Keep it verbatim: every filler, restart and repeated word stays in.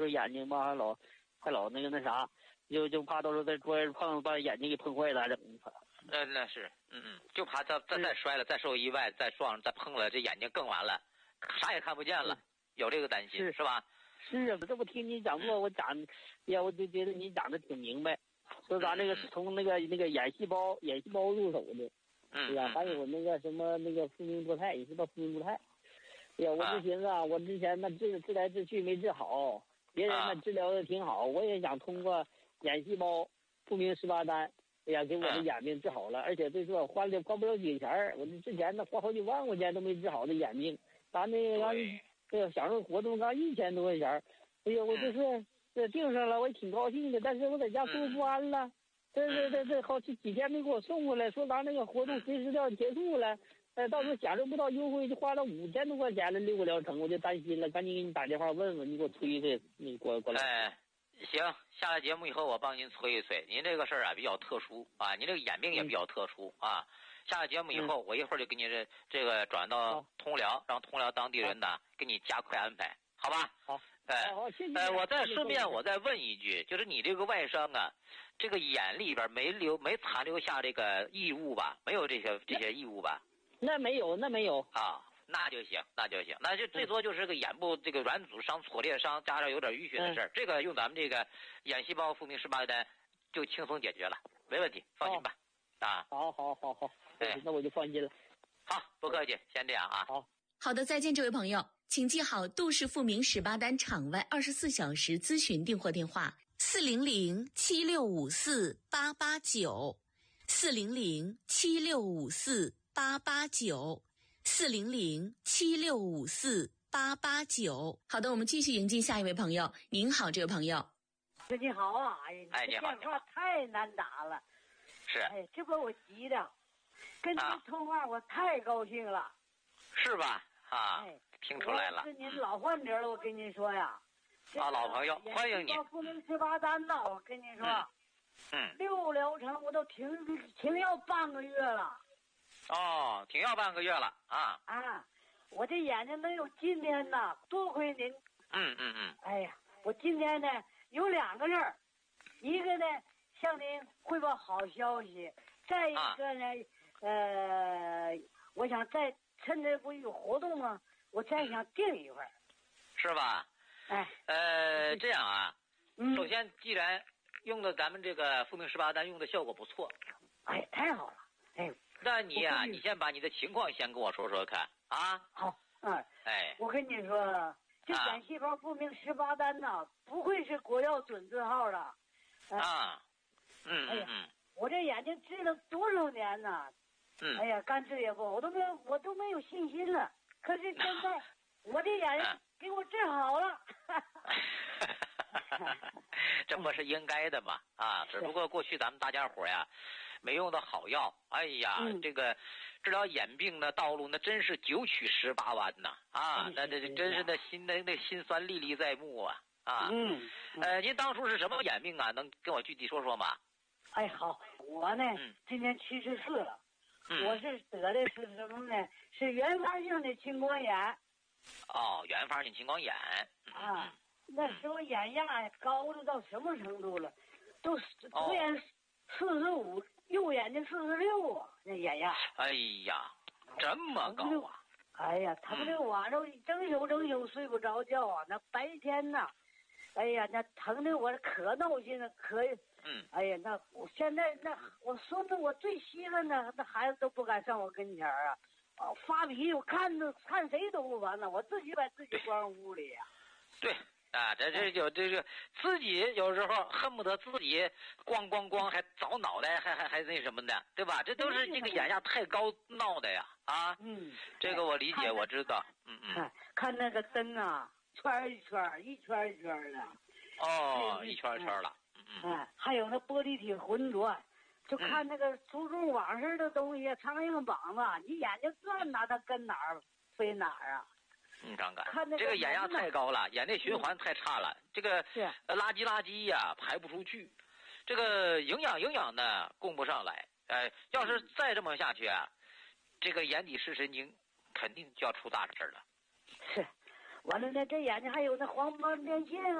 时候眼睛吧还老还老那个那啥，就就怕到时候再摔碰把眼睛给碰坏了还整。 那那是，嗯嗯，就怕再再再摔了，再受意外，再撞再碰了，这眼睛更完了，啥也看不见了，有这个担心是, 是吧？ 是啊，这不听你讲座，我讲，呀，我就觉得你讲的挺明白。说咱这个是从那个那个眼细胞眼细胞入手的，对吧？还有那个什么那个复明多肽，你知道复明多肽？对呀，我就寻思啊，我之前那治治来治去没治好，别人那治疗的挺好，我也想通过眼细胞复明十八丹，哎呀，给我的眼病治好了，而且最说花了花不了几个钱，我之前那花好几万块钱都没治好的眼病，咱那个刚这个享受活动刚一千多块钱，哎呀，我就是这订上了，我也挺高兴的，但是我在家住不安了，这这这这好几几天没给我送过来，说咱那个活动随时都要结束了。呃，到时候享受不到优惠，就花了五千多块钱了六个疗程，我就担心了，赶紧给你打电话问问，你给我催催，你过过来。 哎，行，下了节目以后我帮您催一催。您这个事儿啊比较特殊啊，您这个眼病也比较特殊、嗯、啊。下了节目以后，嗯、我一会儿就给你这这个转到通辽，让通辽当地人呢给你加快安排，好吧？ 好。 哎， 好，谢谢。 哎，我再顺便我再问一句，就是你这个外伤啊，这个眼里边没留没残留下这个异物吧？没有这些这些异物吧？ 那没有，那没有啊，那就行，那就行，那就最多就是个眼部这个软组伤、挫裂伤，加上有点淤血的事儿、嗯，这个用咱们这个眼细胞复明十八丹就轻松解决了，没问题，放心吧。 哦、 啊， 好，好，好，好，哎，那我就放心了。 好，不客气，先这样啊。 好， 好的，再见，这位朋友，请记好杜氏复明十八丹场外二十四小时咨询订货电话：四零零七六五四八八九，四零零七六五四。八八九四零零七六五四八八九。好的，我们继续迎接下一位朋友。您好，这位朋友。 你好啊，哎， 你好， 电话太难打了。 是。 哎，这把我急的，跟您通话我太高兴了。 是吧？啊，哎、听出来了。 我是您老患者了，我跟您说呀。 啊，老朋友，欢迎你。 复明十八丹呐，我跟您说。 嗯。嗯六疗程我都停停药半个月了。 哦，停药半个月了啊！ 啊，我这眼睛能有今天呢，多亏您。 嗯嗯嗯。 哎呀，我今天呢有两个事儿，一个呢向您汇报好消息，再一个呢，啊、呃，我想再趁着不有活动吗？我再想订一份。 是吧？ 哎。 呃，这样啊， 嗯， 首先既然用的咱们这个复明十八丹用的效果不错， 哎，太好了，哎。 那你呀、啊，你先把你的情况先跟我说说看啊。 好，嗯， 哎， 我跟你说，这眼细胞复明十八丹呐、啊，不愧是国药准字号了。 呃、啊，嗯哎呀， 嗯， 我这眼睛治了多少年呢？ 嗯， 哎呀，干治也不，我都没有，我都没有信心了。可是现在，我这眼睛给我治好了。 这不是应该的吗？啊，只不过过去咱们大家伙呀，没用到好药。哎呀， 嗯、 这个治疗眼病的道路那真是九曲十八弯呐！啊，那这真是那心那那心酸历历在目啊！啊， 嗯， 呃，您当初是什么眼病啊？能跟我具体说说吗？ 哎，好，我呢， 嗯、 今年七十四了、 嗯， 我是得的是什么呢？是原发性的青光眼。 哦，原发性青光眼。 啊。那时候眼压高的到什么程度了？都左眼四十五，右眼睛四十六啊！那眼压。 哎呀，这么高啊！ 哎呀，疼的晚上整宿整宿睡不着觉啊！那白天呐，哎呀，那疼的我可闹心了，可嗯。 哎呀，那我现在那我孙子我最稀罕的那孩子都不敢上我跟前啊！哦，发脾气我看着看谁都不完了，我自己把自己关屋里呀、 啊。对。啊，这这就这个自己有时候恨不得自己咣咣咣还凿脑袋，还还还那什么的，对吧？这都是这个眼压太高闹的呀！啊， 嗯， 这个我理解，我知道，嗯嗯。 看看那个灯啊，圈一圈，一圈一圈的。 哦，一圈一圈了，嗯嗯。哎，还有那玻璃体浑转，就看那个蜘蛛网似的东西，苍蝇膀子，你眼睛转哪，它跟哪儿飞哪儿啊？ 你看看， 看这个眼压太高了，眼内循环太差了， 嗯、 这个是垃圾垃圾呀排不出去，这个营养营养呢供不上来，呃，要是再这么下去啊，这个眼底视神经肯定就要出大事了。 是，完了呢，这眼睛还有那黄斑变性。